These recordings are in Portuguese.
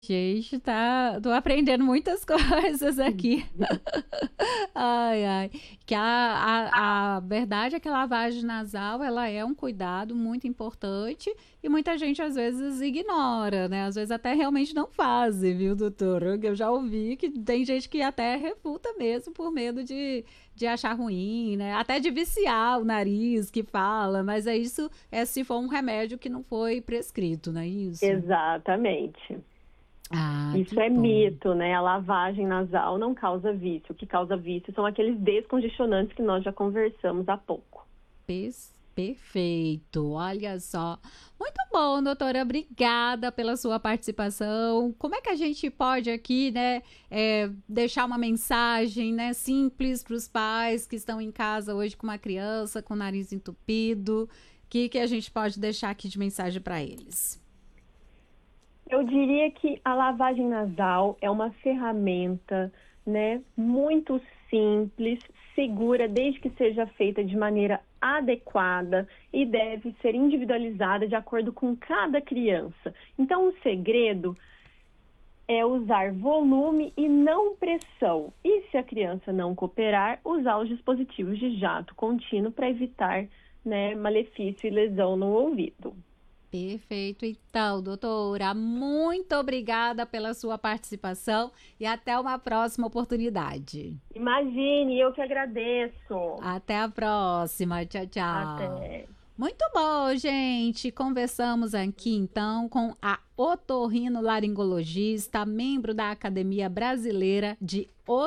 Gente, tô aprendendo muitas coisas aqui. Ai, ai. Que a verdade é que a lavagem nasal, ela é um cuidado muito importante e muita gente às vezes ignora, né? Às vezes até realmente não fazem, viu, doutor? Eu já ouvi que tem gente que até refuta mesmo por medo de achar ruim, né? Até de viciar o nariz que fala, mas é isso, é se for um remédio que não foi prescrito, não é isso? Exatamente. Ah, Isso que é bom. mito, né? A lavagem nasal não causa vício. O que causa vício são aqueles descongestionantes que nós já conversamos há pouco. Perfeito, olha só. Muito bom, doutora. Obrigada pela sua participação. Como é que a gente pode aqui, né, deixar uma mensagem, né, simples para os pais que estão em casa hoje com uma criança com o nariz entupido? Que a gente pode deixar aqui de mensagem para eles? Eu diria que a lavagem nasal é uma ferramenta, né, muito simples, segura, desde que seja feita de maneira adequada e deve ser individualizada de acordo com cada criança. Então, o segredo é usar volume e não pressão. E se a criança não cooperar, usar os dispositivos de jato contínuo para evitar, né, malefício e lesão no ouvido. Perfeito. Então, doutora, muito obrigada pela sua participação e até uma próxima oportunidade. Imagine, eu que agradeço. Até a próxima. Tchau, tchau. Até. Muito bom, gente. Conversamos aqui então com a otorrinolaringologista, membro da Academia Brasileira de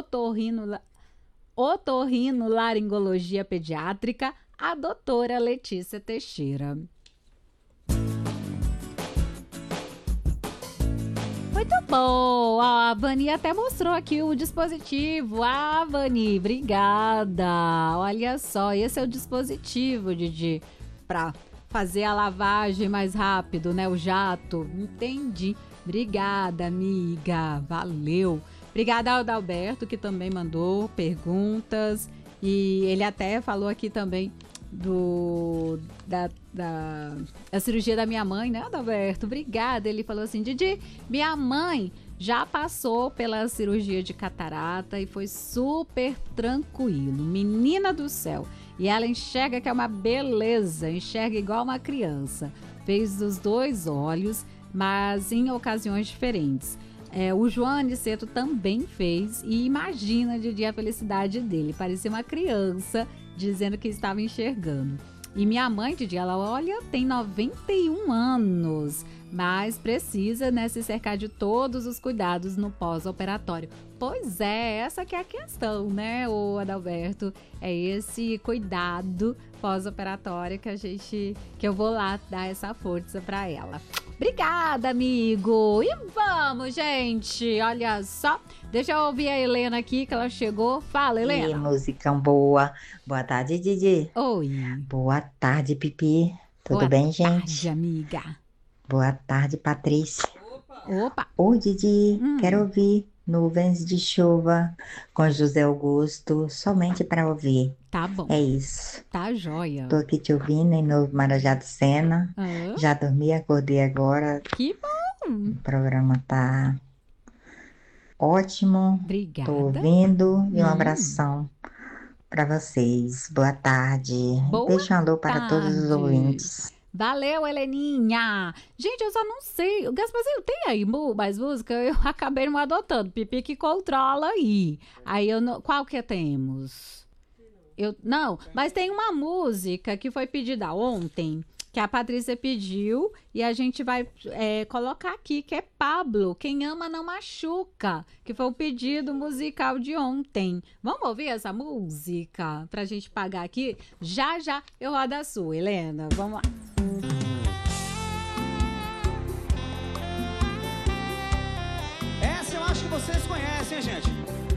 Otorrinolaringologia Pediátrica, a doutora Letícia Teixeira. Muito bom! A Vani até mostrou aqui o dispositivo. Ah, Vani, obrigada! Olha só, esse é o dispositivo, Didi, para fazer a lavagem mais rápido, né? O jato. Entendi. Obrigada, amiga. Valeu. Obrigada ao Adalberto, que também mandou perguntas. E ele até falou aqui também da cirurgia da minha mãe, né, Adalberto? Obrigada. Ele falou assim: Didi, minha mãe já passou pela cirurgia de catarata e foi super tranquilo. Menina do céu. E ela enxerga que é uma beleza, enxerga igual uma criança. Fez dos dois olhos, mas em ocasiões diferentes. O João Aniceto também fez e imagina, Didi, a felicidade dele. Parecia uma criança dizendo que estava enxergando. E minha mãe, Didi, ela, olha, tem 91 anos, mas precisa, né, se cercar de todos os cuidados no pós-operatório. Pois é, essa que é a questão, né, o Adalberto? É esse cuidado pós-operatório que eu vou lá dar essa força para ela. Obrigada, amigo! E vamos, gente! Olha só, deixa eu ouvir a Helena aqui, que ela chegou. Fala, E Helena! musicão boa. Boa tarde, Didi. Oi! Boa tarde, Pipi. Tudo Boa bem, tarde, gente? amiga! Boa tarde, Patrícia. Opa! Ô, Didi, quero Hum, ouvir Nuvens de Chuva com José Augusto, somente para ouvir. tá bom, É isso. tá joia. Tô aqui te ouvindo em Novo Marajá do Sena. Ah, Já dormi, acordei agora. que bom! O programa tá ótimo. Tô Obrigada. ouvindo e um Hum, abração para vocês. Boa tarde. boa Deixa um alô para todos os tarde. ouvintes. Valeu, Heleninha. Gente, eu só não sei. O Gasparzinho, tem aí mais música? Eu acabei não adotando. Pipi que controla aí. Aí eu não. Qual que temos? Não, mas tem uma música que foi pedida ontem, que a Patrícia pediu, e a gente vai colocar aqui, que é Pablo, Quem Ama Não Machuca, que foi o pedido musical de ontem. Vamos ouvir essa música pra gente pagar aqui? Já, já eu rodo a sua, Helena. Vamos lá. Essa eu acho que vocês conhecem, hein, gente?